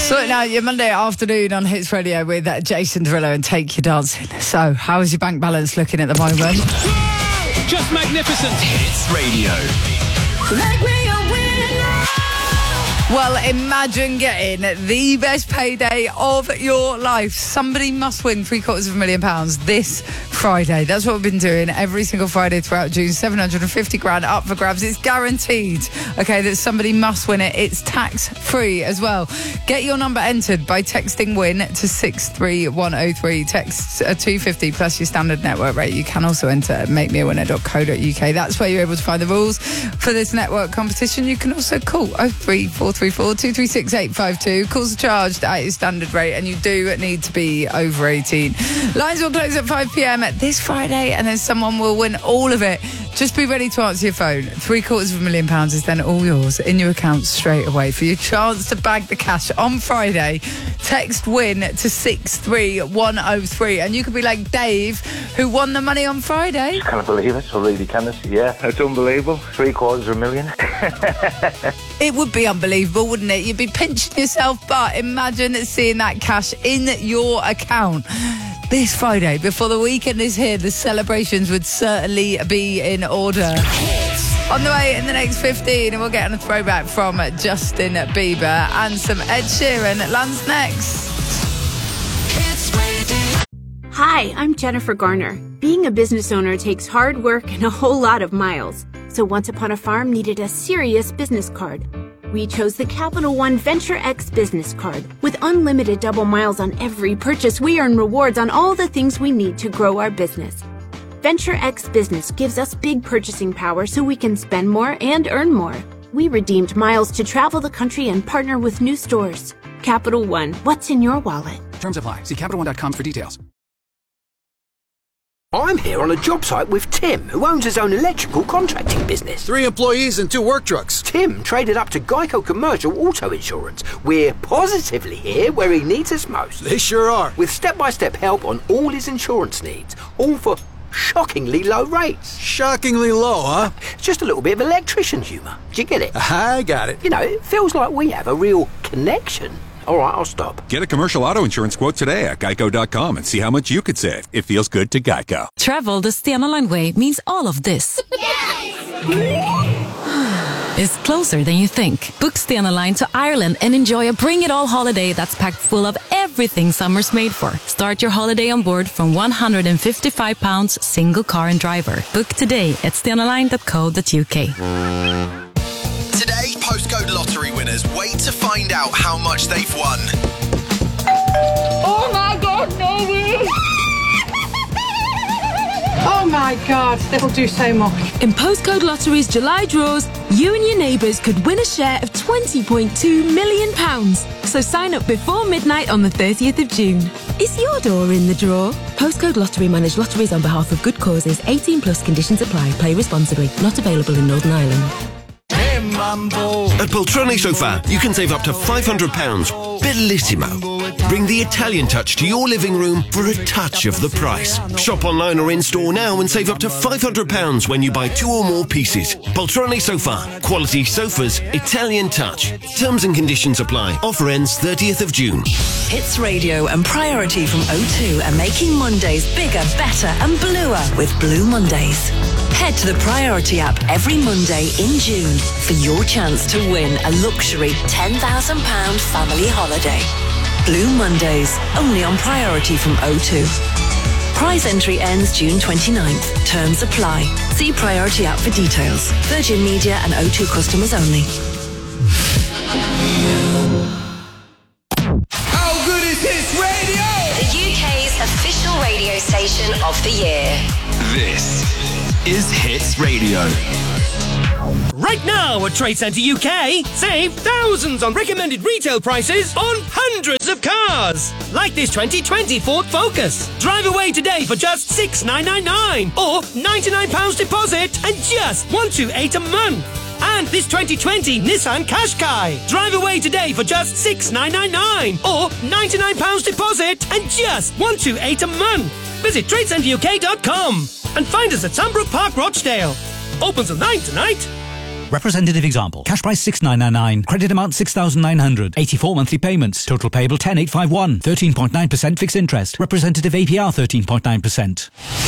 Sorting out your Monday afternoon on Hits Radio with Jason Derulo and Take You Dancing. So, how is your bank balance looking at the moment? Just magnificent. Hits Radio. Make me a winner. Well, imagine getting the best payday of your life. Somebody must win £750,000 this Friday. That's what we've been doing every single Friday throughout June. 750 grand up for grabs. It's guaranteed, okay, that somebody must win it. It's tax-free as well. Get your number entered by texting WIN to 63103. Text 250 plus your standard network rate. You can also enter at makemeawinner.co.uk. That's where you're able to find the rules for this network competition. You can also call 03434 236 852. Calls are charged at your standard rate, and you do need to be over 18. Lines will close at 5 p.m. this Friday, and then someone will win all of it. Just be ready to answer your phone. £750,000 is then all yours in your account straight away. For your chance to bag the cash on Friday, text WIN to 63103, and you could be like Dave, who won the money on Friday. Can't believe it. I really can't. Yeah, it's unbelievable. $750,000. It would be unbelievable, wouldn't it? You'd be pinching yourself, but imagine seeing that cash in your account this Friday. Before the weekend is here, the celebrations would certainly be in order. On the way in the next 15, and we'll get on a throwback from Justin Bieber and some Ed Sheeran. Lands next. Hi, I'm Jennifer Garner. Being a business owner takes hard work and a whole lot of miles. So Once Upon a Farm needed a serious business card. We chose the Capital One Venture X business card. With unlimited double miles on every purchase, we earn rewards on all the things we need to grow our business. Venture X Business gives us big purchasing power so we can spend more and earn more. We redeemed miles to travel the country and partner with new stores. Capital One, what's in your wallet? Terms apply. See CapitalOne.com for details. I'm here on a job site with Tim, who owns his own electrical contracting business. 3 employees and 2 work trucks. Tim traded up to Geico Commercial Auto Insurance. We're positively here where he needs us most. They sure are. With step-by-step help on all his insurance needs, all for shockingly low rates. Shockingly low, huh? Just a little bit of electrician humour. Do you get it? I got it. You know, it feels like we have a real connection. All right, I'll stop. Get a commercial auto insurance quote today at geico.com and see how much you could save. It feels good to Geico. Travel the Stena Line way means all of this. Is closer than you think. Book Stena Line to Ireland and enjoy a bring-it-all holiday that's packed full of everything summer's made for. Start your holiday on board from £155 single car and driver. Book today at stenaline.co.uk. Today, postcode lottery winners wait to find out how much they've won. Oh my God, no way! Oh my God, that'll do so much. In Postcode Lottery's July draws, you and your neighbours could win a share of £20.2 million. So sign up before midnight on the 30th of June. Is your door in the draw? Postcode Lottery manage lotteries on behalf of good causes. 18 plus conditions apply. Play responsibly. Not available in Northern Ireland. At Poltrone Sofa, you can save up to £500. Bellissimo. Bring the Italian touch to your living room for a touch of the price. Shop online or in-store now and save up to £500 when you buy 2 or more pieces. Poltrone Sofa. Quality sofas, Italian touch. Terms and conditions apply. Offer ends 30th of June. Hits Radio and Priority from O2 are making Mondays bigger, better and bluer with Blue Mondays. Head to the Priority app every Monday in June for your chance to win a luxury £10,000 family holiday. Blue Mondays, only on Priority from O2. Prize entry ends June 29th. Terms apply. See Priority app for details. Virgin Media and O2 customers only. How good is Hits Radio? The UK's official radio station of the year. This is Hits Radio. Right now at Trade Centre UK, save thousands on recommended retail prices on hundreds of cars. Like this 2020 Ford Focus. Drive away today for just $6,999 or £99 deposit and just $128 a month. And this 2020 Nissan Qashqai. Drive away today for just $6,999 or £99 deposit and just $128 a month. Visit TradeCentreUK.com and find us at Sandbrook Park, Rochdale. Opens at 9 tonight. Representative example. Cash price 6,999. Credit amount 6,900. 84 monthly payments. Total payable 10,851. 13.9% fixed interest. Representative APR 13.9%.